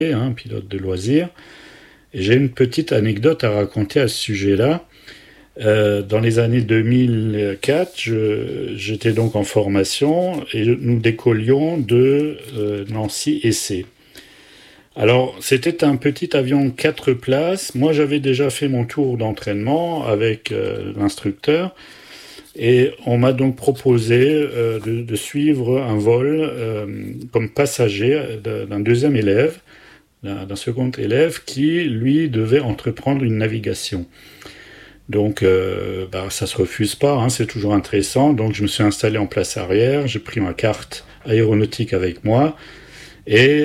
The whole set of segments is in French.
pilote de loisirs. Et j'ai une petite anecdote à raconter à ce sujet-là. Dans les années 2004, j'étais donc en formation et nous décollions de Nancy-Essé. Alors, c'était un petit avion 4 places. Moi, j'avais déjà fait mon tour d'entraînement avec l'instructeur et on m'a donc proposé de suivre un vol comme passager d'un deuxième élève, d'un second élève qui, lui, devait entreprendre une navigation. Donc, ça se refuse pas, c'est toujours intéressant. Donc, je me suis installé en place arrière, j'ai pris ma carte aéronautique avec moi, et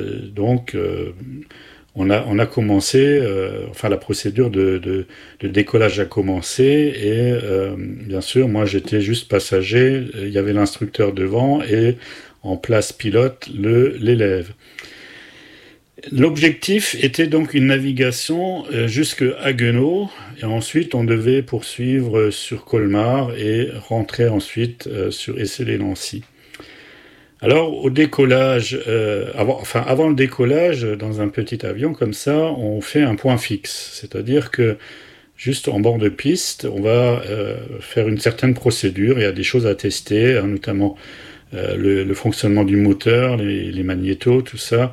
on a commencé, la procédure de décollage a commencé, et bien sûr, moi j'étais juste passager, il y avait l'instructeur devant, et en place pilote, l'élève. L'objectif était donc une navigation jusqu'à Haguenau, et ensuite on devait poursuivre sur Colmar et rentrer ensuite sur Essey-les-Nancy. Alors au décollage, avant le décollage, dans un petit avion comme ça, on fait un point fixe, c'est-à-dire que juste en bord de piste, on va faire une certaine procédure, il y a des choses à tester, notamment le fonctionnement du moteur, les magnétos, tout ça.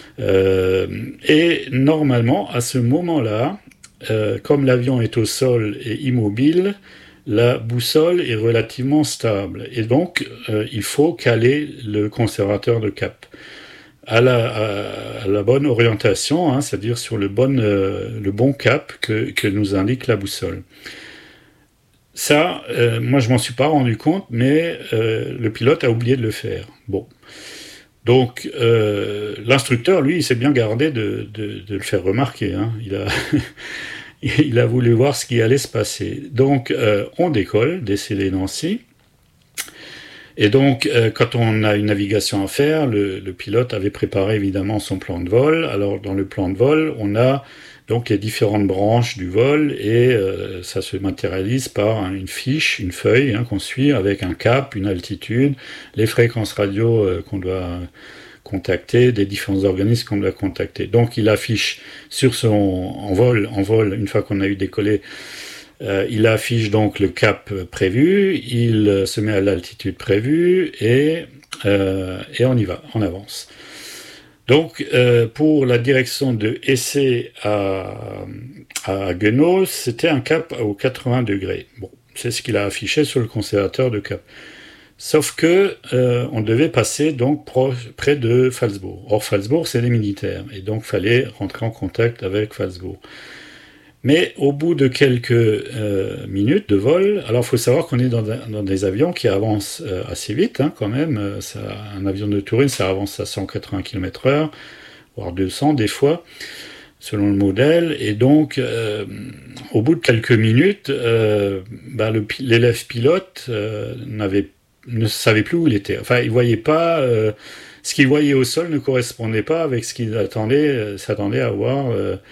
Et normalement, à ce moment-là, comme l'avion est au sol et immobile, la boussole est relativement stable. Et donc, il faut caler le conservateur de cap à la bonne orientation, c'est-à-dire sur le bon cap que nous indique la boussole. Ça, moi, je m'en suis pas rendu compte, mais le pilote a oublié de le faire. Bon. Donc, l'instructeur, lui, il s'est bien gardé de le faire remarquer. Il a voulu voir ce qui allait se passer. Donc, on décolle d'Essey-les-Nancy. Et donc, quand on a une navigation à faire, le pilote avait préparé évidemment son plan de vol. Alors, dans le plan de vol, on a donc les différentes branches du vol, et ça se matérialise par une fiche, une feuille qu'on suit avec un cap, une altitude, les fréquences radio qu'on doit contacter, des différents organismes qu'on doit contacter. Donc il affiche en vol, une fois qu'on a eu décollé, il affiche donc le cap prévu, il se met à l'altitude prévue, et on y va, on avance. Donc, pour la direction de Essey à Haguenau, c'était un cap aux 80 degrés. Bon, c'est ce qu'il a affiché sur le conservateur de cap. Sauf que on devait passer donc près de Phalsbourg. Or, Phalsbourg, c'est les militaires, et donc fallait rentrer en contact avec Phalsbourg. Mais au bout de quelques minutes de vol, alors il faut savoir qu'on est dans des avions qui avancent assez vite, quand même. Un avion de touring, ça avance à 180 km/h, voire 200 des fois, selon le modèle. Et donc, au bout de quelques minutes, l'élève pilote ne savait plus où il était. Enfin, il voyait pas... ce qu'il voyait au sol ne correspondait pas avec ce qu'il s'attendait à voir...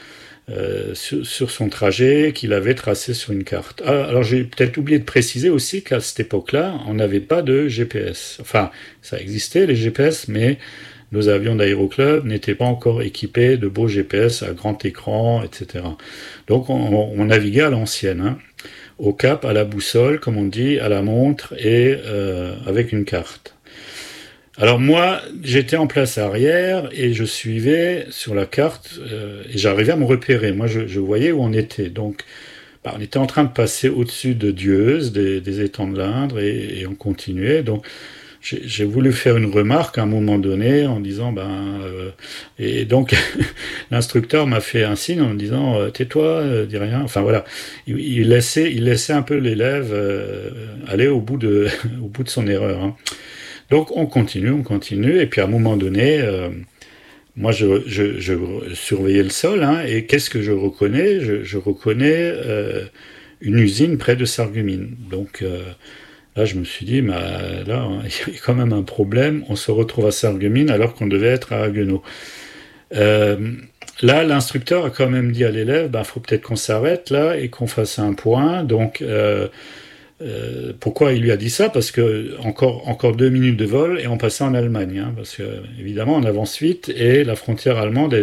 sur son trajet qu'il avait tracé sur une carte. Alors j'ai peut-être oublié de préciser aussi qu'à cette époque-là, on n'avait pas de GPS. Enfin, ça existait les GPS, mais nos avions d'aéroclub n'étaient pas encore équipés de beaux GPS à grand écran, etc. Donc on naviguait à l'ancienne, au cap, à la boussole, comme on dit, à la montre, et avec une carte. Alors moi, j'étais en place arrière et je suivais sur la carte et j'arrivais à me repérer. Moi, je voyais où on était. Donc, on était en train de passer au-dessus de Dieuze, des étangs de l'Indre, et on continuait. Donc, j'ai voulu faire une remarque à un moment donné en disant, et donc l'instructeur m'a fait un signe en me disant, tais-toi, dis rien. Enfin voilà, il laissait un peu l'élève aller au bout de son erreur. Donc on continue, et puis à un moment donné, moi je surveillais le sol, et qu'est-ce que je reconnais ? Je reconnais une usine près de Sarreguemines. Donc là je me suis dit, là il y a quand même un problème, on se retrouve à Sarreguemines alors qu'on devait être à Haguenau. Là l'instructeur a quand même dit à l'élève, faut peut-être qu'on s'arrête là et qu'on fasse un point, donc... Pourquoi il lui a dit ça? Parce que encore 2 minutes de vol et on passait en Allemagne, hein, parce que évidemment on avance vite et la frontière allemande